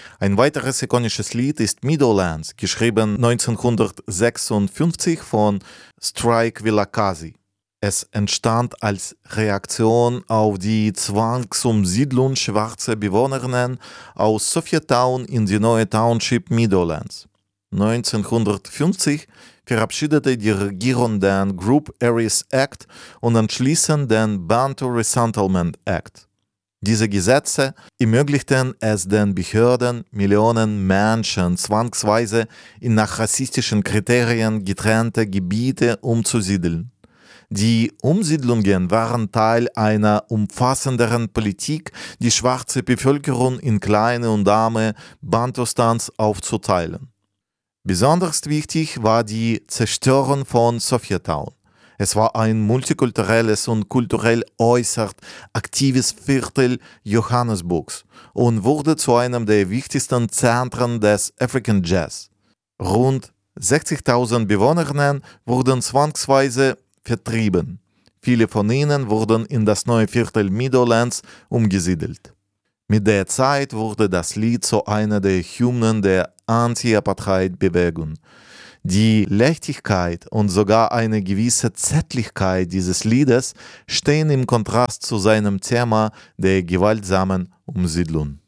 Ein weiteres ikonisches Lied ist Meadowlands, geschrieben 1956 von Strike Villacasi. Es entstand als Reaktion auf die Zwangsumsiedlung schwarzer Bewohnerinnen aus Sophiatown in die neue Township Meadowlands. 1950 verabschiedete die Regierung den Group Areas Act und anschließend den Bantu Resettlement Act. Diese Gesetze ermöglichten es den Behörden, Millionen Menschen zwangsweise in nach rassistischen Kriterien getrennte Gebiete umzusiedeln. Die Umsiedlungen waren Teil einer umfassenderen Politik, die schwarze Bevölkerung in kleine und arme Bantustans aufzuteilen. Besonders wichtig war die Zerstörung von Sophiatown. Es war ein multikulturelles und kulturell äußerst aktives Viertel Johannesburgs und wurde zu einem der wichtigsten Zentren des African Jazz. Rund 60.000 Bewohnerinnen wurden zwangsweise vertrieben. Viele von ihnen wurden in das neue Viertel Meadowlands umgesiedelt. Mit der Zeit wurde das Lied zu einer der Hymnen der Anti-Apartheid-Bewegung. Die Leichtigkeit und sogar eine gewisse Zärtlichkeit dieses Liedes stehen im Kontrast zu seinem Thema der gewaltsamen Umsiedlung.